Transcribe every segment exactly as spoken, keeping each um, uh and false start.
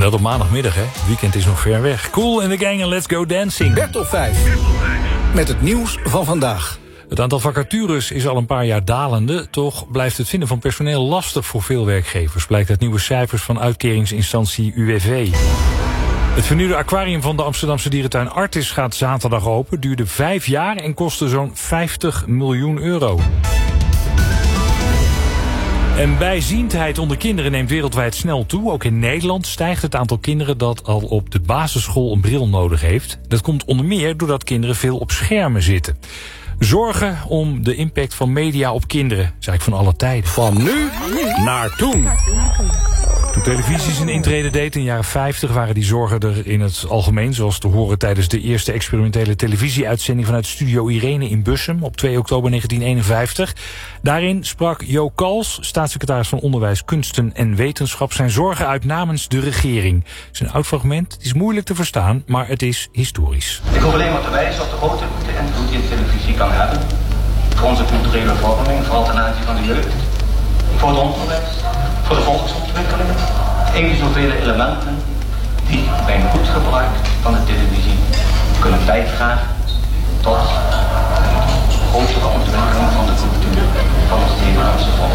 dat op maandagmiddag, hè? Het weekend is nog ver weg. Cool in the gang en let's go dancing. Bertel vijf. Met het nieuws van vandaag. Het aantal vacatures is al een paar jaar dalende. Toch blijft het vinden van personeel lastig voor veel werkgevers. Blijkt uit nieuwe cijfers van uitkeringsinstantie U W V. Het vernieuwde aquarium van de Amsterdamse dierentuin Artis gaat zaterdag open. Duurde vijf jaar en kostte zo'n vijftig miljoen euro. En bijziendheid onder kinderen neemt wereldwijd snel toe. Ook in Nederland stijgt het aantal kinderen dat al op de basisschool een bril nodig heeft. Dat komt onder meer doordat kinderen veel op schermen zitten. Zorgen om de impact van media op kinderen. Dat is eigenlijk van alle tijden. Van nu naar toen. Toen televisie zijn intrede deed in de jaren vijftig... waren die zorgen er in het algemeen, zoals te horen tijdens de eerste experimentele televisieuitzending vanuit Studio Irene in Bussum op twee oktober negentien eenenvijftig. Daarin sprak Jo Kals, staatssecretaris van Onderwijs, Kunsten en Wetenschap, zijn zorgen uit namens de regering. Het is een oud fragment, het is moeilijk te verstaan, maar het is historisch. Ik hoef alleen maar te wijzen op de grote invloed die televisie kan hebben voor onze culturele vorming, vooral ten aanzien van de jeugd, voor het onderwijs, voor de volksontwikkeling, even zoveel elementen die bij een goed gebruik van de televisie kunnen bijdragen tot een grotere ontwikkeling van de cultuur van ons Nederlandse volk.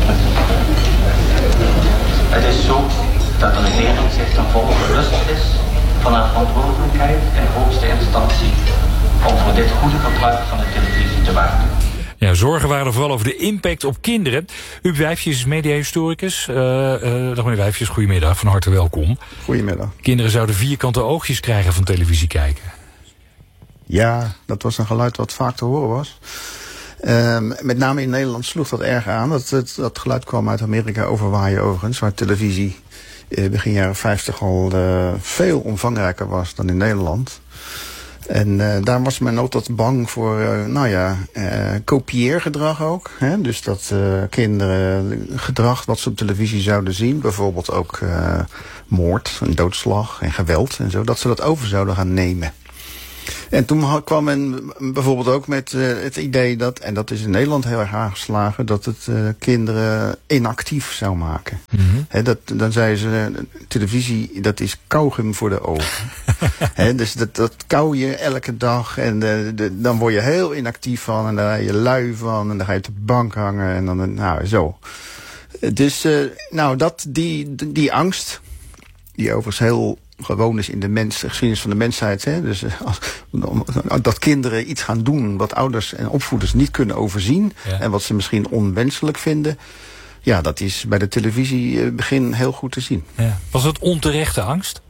Het is zo dat de regering zich ten volle bewust is van haar verantwoordelijkheid in hoogste instantie om voor dit goede gebruik van de televisie te waken. Ja, zorgen waren er vooral over de impact op kinderen. Huub Wijfjes is mediahistoricus. Uh, uh, dag meneer Wijfjes, goedemiddag, van harte welkom. Goedemiddag. Kinderen zouden vierkante oogjes krijgen van televisie kijken. Ja, dat was een geluid wat vaak te horen was. Uh, met name in Nederland sloeg dat erg aan. Dat, dat, dat geluid kwam uit Amerika, overwaaien overigens, waar televisie uh, begin jaren vijftig al uh, veel omvangrijker was dan in Nederland. En uh, daar was men ook wat bang voor, uh, nou ja, uh, kopieergedrag ook. Hè? Dus dat uh, kinderen gedrag wat ze op televisie zouden zien, bijvoorbeeld ook uh, moord en doodslag en geweld en zo, dat ze dat over zouden gaan nemen. En toen kwam men bijvoorbeeld ook met uh, het idee dat, en dat is in Nederland heel erg aangeslagen, dat het uh, kinderen inactief zou maken. Mm-hmm. He, dat, dan zeiden ze, televisie, dat is kauwgum voor de ogen. He, dus dat, dat kauw je elke dag en de, de, dan word je heel inactief van en daar ga je lui van en dan ga je op de bank hangen en dan, nou zo. Dus, uh, nou, dat, die, die angst, die overigens heel gewoon is in de mens, de geschiedenis van de mensheid. Hè? Dus als, dat kinderen iets gaan doen wat ouders en opvoeders niet kunnen overzien. Ja. En wat ze misschien onwenselijk vinden. Ja, dat is bij de televisie begin heel goed te zien. Ja. Was het onterechte angst?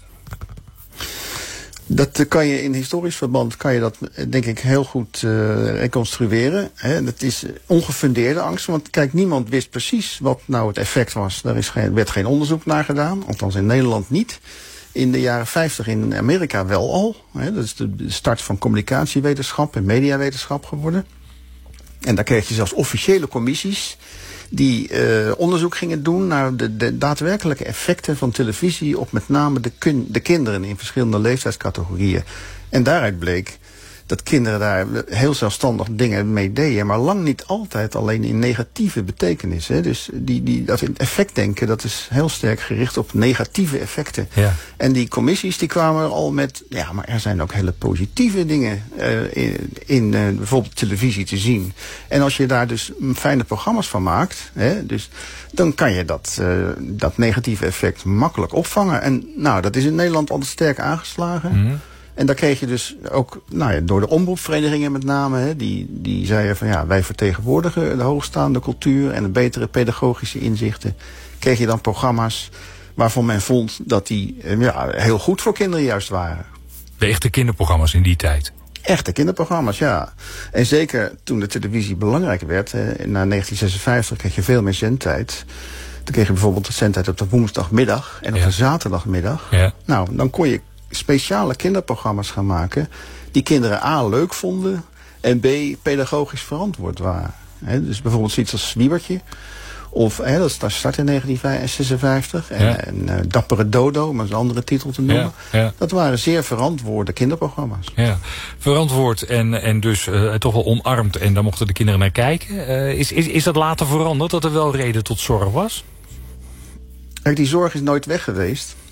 Dat kan je in historisch verband kan je dat denk ik heel goed uh, reconstrueren. Hè. Dat is ongefundeerde angst, want kijk, niemand wist precies wat nou het effect was. Daar is geen, werd geen onderzoek naar gedaan, althans in Nederland niet. In de jaren vijftig in Amerika wel al. Hè. Dat is de start van communicatiewetenschap en mediawetenschap geworden. En daar kreeg je zelfs officiële commissies die uh, onderzoek gingen doen naar de, de daadwerkelijke effecten van televisie op met name de, kun, de kinderen in verschillende leeftijdscategorieën. En daaruit bleek dat kinderen daar heel zelfstandig dingen mee deden, maar lang niet altijd alleen in negatieve betekenis. Hè. Dus die, die, dat effectdenken, dat is heel sterk gericht op negatieve effecten. Ja. En die commissies die kwamen al met, ja, maar er zijn ook hele positieve dingen uh, in, in uh, bijvoorbeeld televisie te zien. En als je daar dus fijne programma's van maakt, hè, dus dan kan je dat, uh, dat negatieve effect makkelijk opvangen. En nou, dat is in Nederland altijd sterk aangeslagen. Mm-hmm. En daar kreeg je dus ook, nou ja, door de omroepverenigingen met name, hè, die, die zeiden van ja, wij vertegenwoordigen de hoogstaande cultuur en de betere pedagogische inzichten. Kreeg je dan programma's waarvan men vond dat die ja, heel goed voor kinderen juist waren. De echte kinderprogramma's in die tijd? Echte kinderprogramma's, ja. En zeker toen de televisie belangrijk werd, hè, na negentien zesenvijftig kreeg je veel meer zendtijd. Dan kreeg je bijvoorbeeld de zendtijd op de woensdagmiddag en op ja. de zaterdagmiddag. Ja. Nou, dan kon je speciale kinderprogramma's gaan maken die kinderen A leuk vonden en B pedagogisch verantwoord waren. He, dus bijvoorbeeld zoiets als Zwiebertje. Of, he, dat start in negentien zesenvijftig. En, ja. en uh, Dappere Dodo, om een andere titel te noemen. Ja, ja. Dat waren zeer verantwoorde kinderprogramma's. Ja. Verantwoord en, en dus uh, toch wel omarmd. En daar mochten de kinderen naar kijken. Uh, is, is, is dat later veranderd, dat er wel reden tot zorg was? Kijk, die zorg is nooit weg geweest.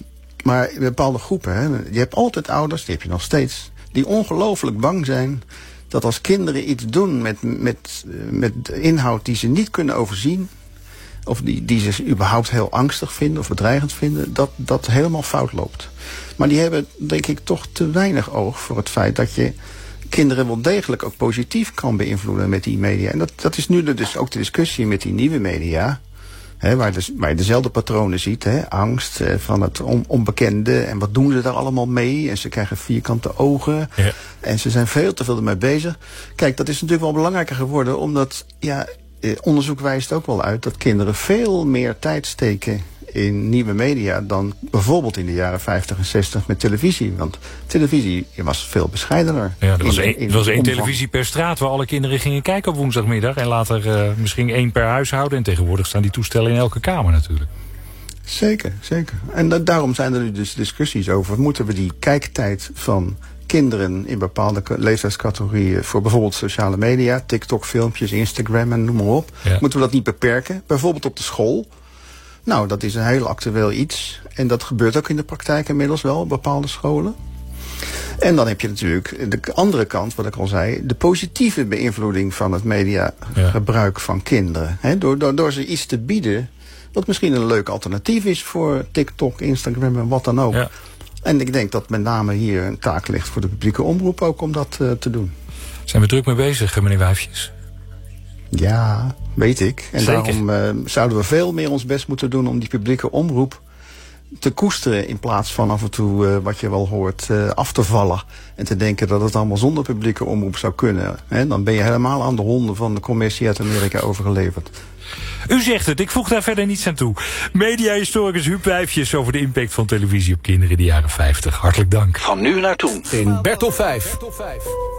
Maar in bepaalde groepen, hè, je hebt altijd ouders, die heb je nog steeds, die ongelooflijk bang zijn dat als kinderen iets doen met, met, met inhoud die ze niet kunnen overzien, of die, die ze überhaupt heel angstig vinden of bedreigend vinden, dat dat helemaal fout loopt. Maar die hebben, denk ik, toch te weinig oog voor het feit dat je kinderen wel degelijk ook positief kan beïnvloeden met die media. En dat, dat is nu de, dus ook de discussie met die nieuwe media. Hè, waar, de, waar je dezelfde patronen ziet. Hè, angst eh, van het on, onbekende. En wat doen ze daar allemaal mee? En ze krijgen vierkante ogen. Ja. En ze zijn veel te veel ermee bezig. Kijk, dat is natuurlijk wel belangrijker geworden. Omdat, ja, eh, onderzoek wijst ook wel uit dat kinderen veel meer tijd steken in nieuwe media dan bijvoorbeeld in de jaren vijftig en zestig met televisie. Want televisie was veel bescheidener. Ja, er was één, er was één televisie per straat waar alle kinderen gingen kijken op woensdagmiddag. En later uh, misschien één per huishouden. En tegenwoordig staan die toestellen in elke kamer natuurlijk. Zeker, zeker. En da- daarom zijn er nu dus discussies over, moeten we die kijktijd van kinderen in bepaalde leeftijdscategorieën voor bijvoorbeeld sociale media, TikTok filmpjes, Instagram en noem maar op. Ja. Moeten we dat niet beperken? Bijvoorbeeld op de school. Nou, dat is een heel actueel iets. En dat gebeurt ook in de praktijk inmiddels wel op bepaalde scholen. En dan heb je natuurlijk de andere kant, wat ik al zei, de positieve beïnvloeding van het mediagebruik ja. van kinderen. He, door, door, door ze iets te bieden wat misschien een leuk alternatief is voor TikTok, Instagram en wat dan ook. Ja. En ik denk dat met name hier een taak ligt voor de publieke omroep ook om dat uh, te doen. Zijn we druk mee bezig, meneer Wijfjes? Ja, weet ik. En Zeker. daarom uh, zouden we veel meer ons best moeten doen om die publieke omroep te koesteren, in plaats van af en toe, uh, wat je wel hoort, uh, af te vallen. En te denken dat het allemaal zonder publieke omroep zou kunnen. He, dan ben je helemaal aan de honden van de commercie uit Amerika overgeleverd. U zegt het, ik voeg daar verder niets aan toe. Mediahistoricus Huub Wijfjes over de impact van televisie op kinderen in de jaren vijftig. Hartelijk dank. Van nu naar toen in Bertolf vijf.